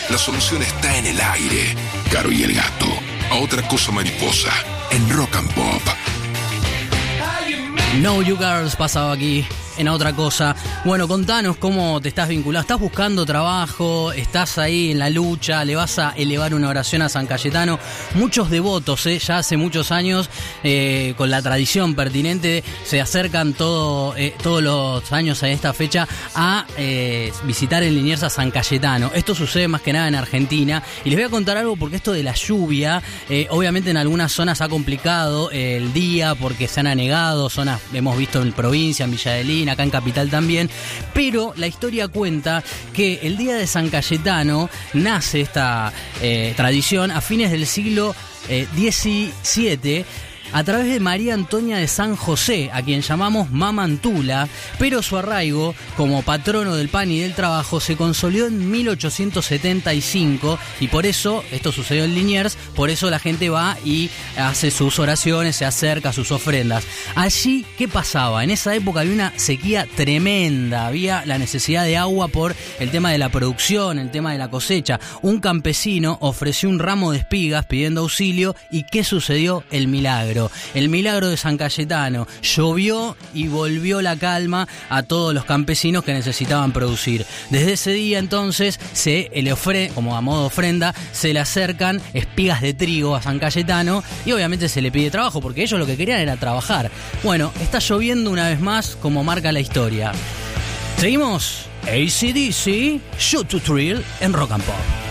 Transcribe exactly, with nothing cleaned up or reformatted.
La solución está en el aire. Caro y el gato. A otra cosa mariposa. En Rock and Pop. No You Girls pasaba aquí en otra cosa. Bueno, contanos cómo te estás vinculado. ¿Estás buscando trabajo? ¿Estás ahí en la lucha? ¿Le vas a elevar una oración a San Cayetano? Muchos devotos, ¿eh? Ya hace muchos años, eh, con la tradición pertinente, se acercan todo, eh, todos los años a esta fecha a eh, visitar en Liniers a San Cayetano. Esto sucede más que nada en Argentina. Y les voy a contar algo porque esto de la lluvia, eh, obviamente en algunas zonas ha complicado eh, el día porque se han anegado, zonas hemos visto en provincia, en Villa de Lina, acá en Capital también, pero la historia cuenta que el día de San Cayetano nace esta eh, tradición a fines del siglo eh, diecisiete a través de María Antonia de San José, a quien llamamos Mamantula, pero su arraigo como patrono del pan y del trabajo se consolidó en mil ochocientos setenta y cinco y por eso, esto sucedió en Liniers, por eso la gente va y hace sus oraciones, se acerca a sus ofrendas. Allí, ¿qué pasaba? En esa época había una sequía tremenda, había la necesidad de agua por el tema de la producción, el tema de la cosecha. Un campesino ofreció un ramo de espigas pidiendo auxilio y ¿qué sucedió? El milagro. El milagro de San Cayetano. Llovió y volvió la calma a todos los campesinos que necesitaban producir. Desde ese día entonces se le ofrece, como a modo de ofrenda, se le acercan espigas de trigo a San Cayetano y obviamente se le pide trabajo porque ellos lo que querían era trabajar. Bueno, está lloviendo una vez más como marca la historia. Seguimos A C/D C, Shoot to Thrill en Rock and Pop.